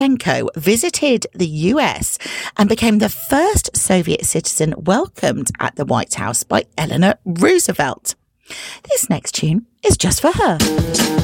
Lukashenko visited the US and became the first Soviet citizen welcomed at the White House by Eleanor Roosevelt. This next tune is just for her.